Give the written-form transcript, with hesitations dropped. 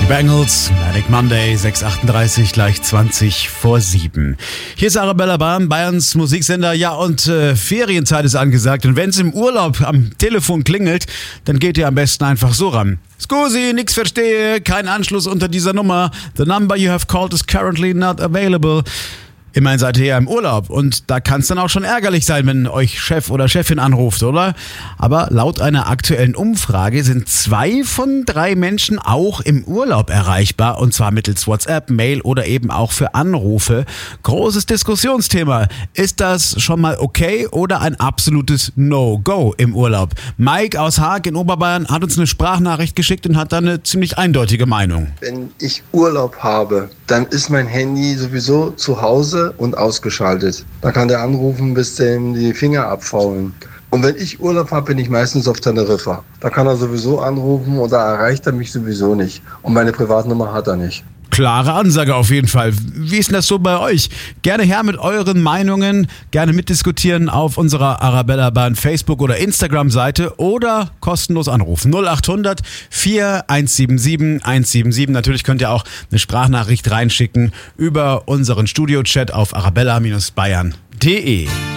Bangles, Manic Monday, 6:38, gleich 20 vor 7. Hier ist Arabella Bahn, Bayerns Musiksender. Ja, und Ferienzeit ist angesagt. Und wenn es im Urlaub am Telefon klingelt, dann geht ihr am besten einfach so ran. Scusi, nix verstehe, kein Anschluss unter dieser Nummer. The number you have called is currently not available. Immerhin seid ihr ja im Urlaub und da kann es dann auch schon ärgerlich sein, wenn euch Chef oder Chefin anruft, oder? Aber laut einer aktuellen Umfrage sind 2 von 3 Menschen auch im Urlaub erreichbar und zwar mittels WhatsApp, Mail oder eben auch für Anrufe. Großes Diskussionsthema. Ist das schon mal okay oder ein absolutes No-Go im Urlaub? Mike aus Haag in Oberbayern hat uns eine Sprachnachricht geschickt und hat da eine ziemlich eindeutige Meinung. Wenn ich Urlaub habe, dann ist mein Handy sowieso zu Hause und ausgeschaltet. Da kann der anrufen, bis dem die Finger abfaulen. Und wenn ich Urlaub habe, bin ich meistens auf Teneriffa. Da kann er sowieso anrufen oder erreicht er mich sowieso nicht. Und meine Privatnummer hat er nicht. Klare Ansage auf jeden Fall. Wie ist denn das so bei euch? Gerne her mit euren Meinungen, gerne mitdiskutieren auf unserer Arabella Bahn Facebook- oder Instagram-Seite oder kostenlos anrufen. 0800 4177 177. Natürlich könnt ihr auch eine Sprachnachricht reinschicken über unseren Studio-Chat auf arabella-bayern.de.